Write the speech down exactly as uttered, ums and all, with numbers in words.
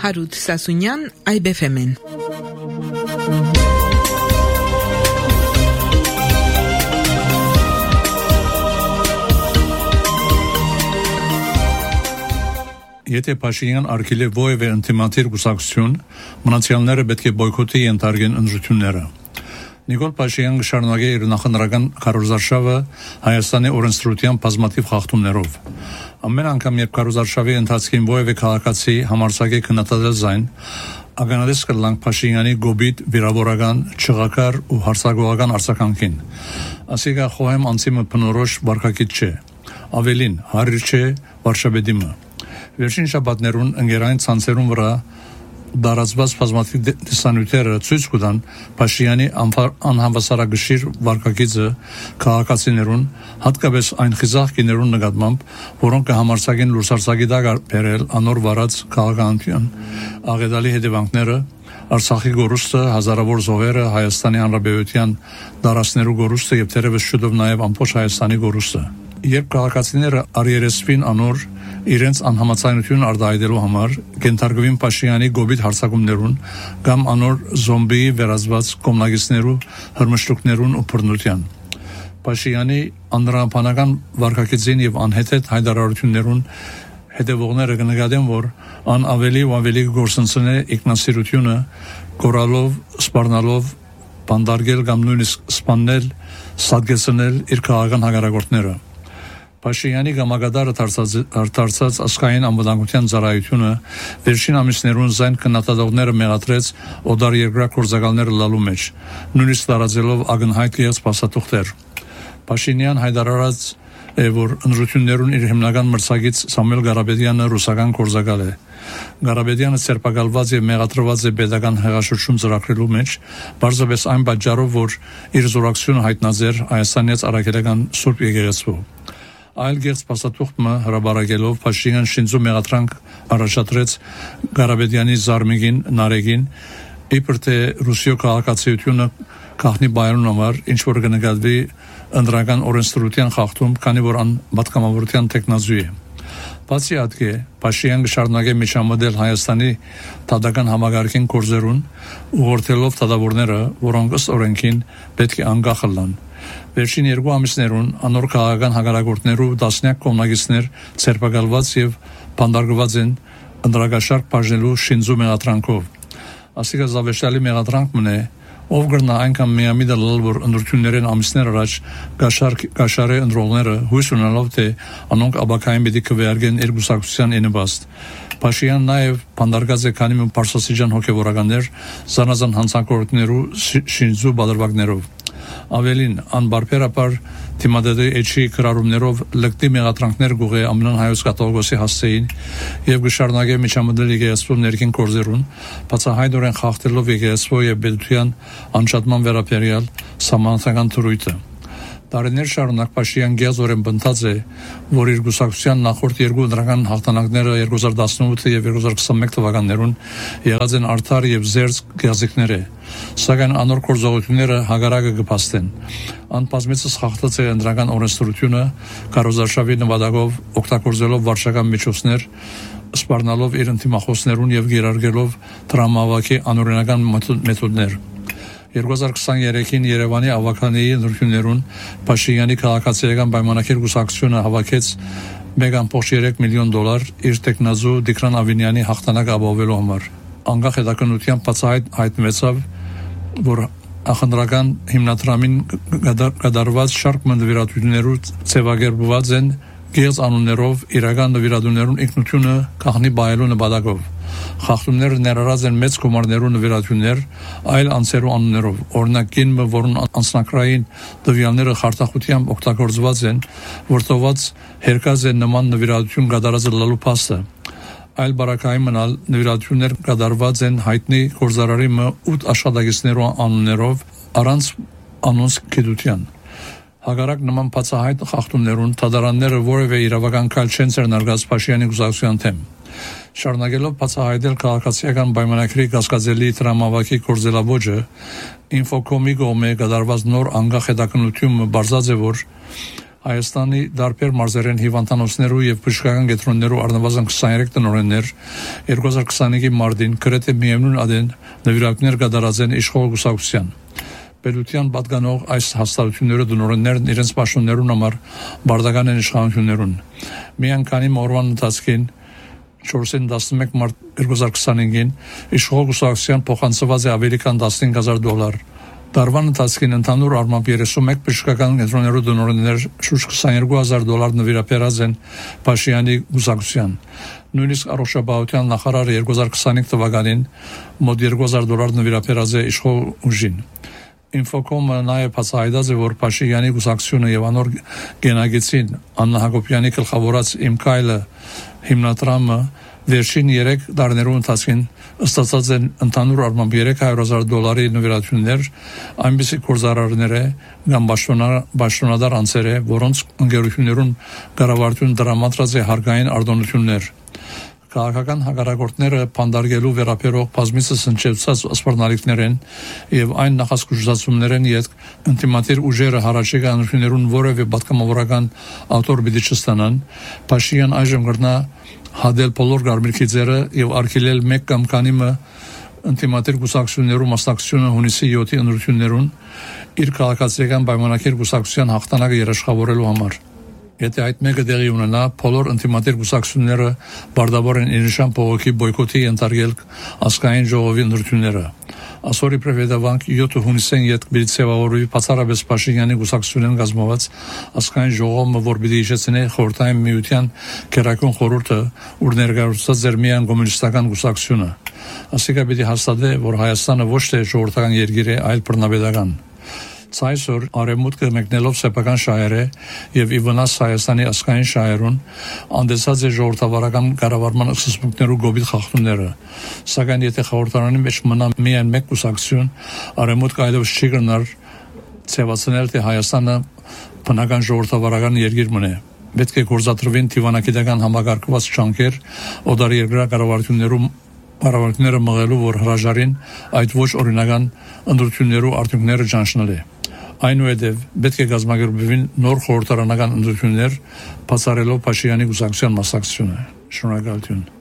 Հարութ Սասունյան, Այբ էֆ էմ-ն։ Եթե Փաշինյան արգելի ովևէ ինտիմատիր կուսակցություն, մնացյալները պետք է բոյկոտի ենթարկեն ընտրությունները։ Նիկոլ Փաշինյանը շարունակել իր նախընտրական քարոզարշավը Հայաստանի օրենսդրության բազմաթիվ խախտումներով։ Ամեն անգամ, երբ քարոզարշավի ընթացքին ովևէ քաղաքացի համարձակի քննադատել զայն, ականատես կլանք Փաշինյանի գոբիտ, վիրավորական, չղակար ու հարցակողական արձագանքին։ Ասիկա խոհեմ անցիմը բնորոշ վարկակից չէ, ավելին հարիր չէ վարշաբեդիմը։ Վերջին շաբաթներուն ընկերային ցանցերուն վրա դարածված բազմաթիվ տեսանյութերը ցույց կտան Փաշինյանի անհավասարակշիռ վարկակիցը քաղաքացիներուն, հատկապես այն խիզախ կիներուն նկատմամբ, որոնք կհամարձակեն լուսարձակի տակ բերել անոր վարած քաղաքականության աղետալի հետևանքները, Արցախի գորուստը, հազարավոր զոհերը, Հայաստանի Հանրապետության դարաշներու գորուստը եւ թերևս շուտով նաեւ ամբողջ Հայաստանի գորուստը։ Երբ քաղաքացիները արիերեսվին անոր իրենց անհամաձայնություն արտահայտելու համար կենթարկվին Փաշինյանի գոբիտ հարձակումներուն կամ անոր զոմբիի վերածված կոմնագիստներու հրմշտուկներուն ու բռնության։ Փաշինյանի անդրանաբանական վարկակիցին եւ անհեթեթ հայտարարություններուն հետևողները կնկատեն, որ ան ավելի ու ավելի գործընծն է ինքնասիրությունը կորալով, սպառնալով, բանդարգել կամ նույնիսկ սպանել, սատկեցնել իր քաղաքական հակառակորդները։ Փաշինյանի գամագադարը դարձած աշխարհային անվտանգության ծառայությունը վերջին ամիսներուն զայն քննադատողները մեղադրեց օդար երկրակ գործակալները լալու մեջ, նույնիսկ տարածելով ակնհայտ եղած փաստաթուղթեր։ Փաշինյան հայտարարած է, որ ընտրություններուն իր հիմնական մրցակից Սամվել Ղարաբեդյանը ռուսական գործակալ է։ Ղարաբեդյանը ցերպակալված եւ մեղադրված է պետական հեղաշրջում ծրագրելու մեջ, բարձրապես այն պատճառով, որ իր զորակցությունը հայտնաձեր Հայաստանից առաքելական Սուրբ Եկեղեցու։ Այլ գերց փաստաթուղթը հրաբարակելով Փաշինյան շինծու մեղադրանք առաջադրեց Ղարաբեդյանի զարմիկին Նարեգին, իբր թե Ռուսիո քաղաքացիությունը քաղնի բայրուն համար ինչ որ կնկատվի ընդրական օրենսդրության խախտում, քանի որ ան պատգամավորության տեխնազու է։ Բացի այդ, Փաշինյանը շարունակե միջամտել Հայաստանի դատական համագարկին կորզերուն, ուղղորդելով դատավորները, որոնք ըստ օրենքին պետք է անկախ լան։ Վերջին երկու ամիսներուն անոր քաղաքական հակառակորդներու տասնյակ կոմնագիստներ ցերպակալված եւ բանդարգված են ընդրակաշարք բաժնելու շինծու մեղադրանքով։ Ասիկա զավեշտալի մեղադրանքն է, ով գրնա այնքան միամիտ լալ, որ ընդրություններեն ամիսներ առաջ կաշարի ընդրողները հույս ունենալով, թե անոնք աբակային պետք է քվեարկեն իր գուսակցության ինыбաստ։ Փաշինյան նաև բանդարգած է քանի մի պարսասիջան հոգևորականներ զանազան հանցագործներու շինծու բادرվակներով։ Ավելին, անբարբերաբար թիմադեդի էջի կրարումներով լկտի մեղադրանքներ գուղե ամնան հայոց կաթողիկոսի հասցեին եւ գշարնագե միջամտել եկեղեցու ներքին կորզերուն, բացահայտորեն խախտելով եկեղեցու եւ պետության անջատման վերաբերյալ սահմանական թրույթը։ Տարիներ շարունակ Փաշինյան գեզորեն բնթած է, որ իր գուսակցության նախորդ երկու ընտրական հաղթանակները երկու հազար տասնութ եւ երկու հազար քսաներկու թվականներուն եղած են արդար եւ զերծ գազիկներ է, սակայն անոր գործողությունները հագարակը կփաստեն։ Անպազմիցս խախտած է ընտրական օրենսդրությունը, քարոզարշավի նվադագով օգտագործելով վարչական միջոցներ, սպառնալով իր ինտիմախոսներուն եւ գերարգելով տրամավակի անօրինական մեթոդներ։ երկու հազար քսաներեքին Երևանի ավականեի ընտրություններուն Փաշինյանի քաղաքացիական պայմանագիր գուսակցությունը հավաքեց մեկ կόμμα երեք միլիոն դոլար իր տեխնազու Դիկրան Ավինյանի հաղթանակ ապահովելու համար։ Անկախ հետաքննության բացահայտ հայտնվեցավ, որ ախնդրական հիմնադրամին կատարված շարք նվիրատություններու ձևակերպված են գերց անուններով իրական նվիրատուներուն ինքնությունը քաղնի բայելու նպատակով։ Խախտումները ներառած են մեծ գումարներու նվիրատություններ, այլ անձերու անուններով, օրինակ կինը, որոնց անձնակրային տվյալները խարտախությամբ օգտագործված են, որտեղված հերկած է նման նվիրատություն կատարած լալու փաստը։ Այլ բարակային մնալ նվիրատություններ կատարված են հայտնի գործարարի ութ աշխատակիցներու անուններով առանց անոնց գիտության։ Հակառակ նման բացահայտ խախտումներուն դատարանները որևէ իրավական քայլ չեն ձեռնարկած Փաշինյանի գուսակցության թեմ։ Շարունակելով բացահայտել քաղաքացիական պայմանագրի կասկածելի տրամավակի գործելավոճը, Ինֆոկոմի կողմէ կատարված նոր անկախ հետաքննությունը բարձած է, որ Հայաստանի դարբեր մարզերեն հիվանդանոցներու եւ բժշկական կենտրոններու առնվազն քսաներեք տնօրեններ երկու հազար քսանինքի մարտին գրեթե միևնույն ադեն նվիրակներ կատարածեն իշխող գուսակցության։ Պետության պատկանող այս հաստատությունները դնորեններն իրենց պաշտոններուն համար բարդական են իշխանություններուն։ Միան քանի օրվան ընթացքին չորսին տասնմեկ մարտ երկու հազար քսանինքին իշխող գուսակցության փոխանցված է ավելի քան տասնհինգ հազար դոլար։ Տարվան ընթացքին ընդհանուր առմամբ երեսունմեկ բժշկական կենտրոններու դնորեններ շուրջ քսաներկու հազար դոլար նվիրաբերած են Փաշինյանի գուսակցության։ Նույնիսկ առողջապահության նախարարը երկու հազար քսանինք թվականին մոտ երկու հազար դոլար նվիրաբերած է իշխող ուժին։ Ինֆոկոմը նաև հացահայտած է, որ Փաշինյանի գուսակցությունը եւ անոր գենագեցին Աննա Հակոբյանի գլխավորած Իմ քայլը հիմնադրամը վերջին երեք տարիներու ընթացքին ստացած են ընդհանուր առմամբ երեք հարյուր հազար դոլարի նվիրատություններ այնպիսի գործարարներ է կամ պաշտոնադար անձեր է, որոնց ընկերություններուն կառավարություն դրամատրած է հարկային արտոնություններ։ Քաղաքական հակառակորդները փանդարգելու վերապերող բազմիցս հնչեցած սպառնալիքներ են եւ այն նախասկսուծություններն իդ ինտիմատիր ուժերը հարաճիկ անություններուն որևէ պատգամավորական ավտոր պիտի չստանան։ Փաշինյան այժմ գրնա հադել բոլոր գարմիրքիցերը եւ արկելել մեկ կամ քանիմը ինտիմատիր գուսակցություններու մասնակցությունը հունիսի յոթի ընտրություններուն իր քաղաքացիական պայմանագիր գուսակցության հաղթանակը երաշխավորելու համար։ Եթե այդ մեկը դեղի ունենա, բոլոր ինտիմատիր գուսակցությունները բարդաբար են իրնշան փողոքի բոյկոտի ենթարկել ազգային ժողովի ընտրությունները։ Ասորի պրեվեդավանք յոթ հունիսեն յետ բիցեվավորի բացառապես Փաշինյանի գուսակցությունն գազմված ազգային ժողովը, որ պիտի իջեցնե խորհրդային միության քերակուն խորհուրդը, ուր ներկայացած էր միայն կոմունիստական գուսակցությունը։ Ասիկա պիտի հաստատե, որ Հայաստանը ոչ թե ժողովրդական երկիր է, այլ բռնապետական։ Այսօր արևմուտքը մեկնելով սեփական շահերը եւ ի վնաս Հայաստանի ազգային շահերուն անդեսած է ժողովրդավարական կառավարման սկզբունքներու գոբիտ խախտումները։ Սակայն եթե խորհրդարանի մեջ մնա միայն մեկ կուսակցություն, արևմուտքը այլևս չի գնար ցեվացնել, թե Հայաստանը բնական ժողովրդավարական երկիր մնե։ Պետք է գործադրվին դիվանագիտական համագարկված ճանկեր օդար երկրի կառավարություններում կառավարությունները մղելու, որ հրաժարին այդ ոչ օրինական ընտրություններու արդյունքները ճանչնել է։ Այնուհետև պետք է կազմակերպվին նոր խորհրդարանական ընտրություններ, բացառելով Փաշինյանի գուսակցության մասնակցությունը։ Շնորհակալություն։